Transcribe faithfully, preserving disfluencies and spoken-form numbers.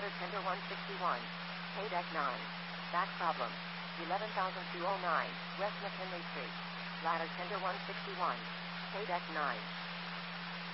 Ladder tender one sixty-one. Pay deck nine. Back problem. eleven thousand two hundred nine, West McKinley Street. Ladder tender one sixty-one. Pay deck nine.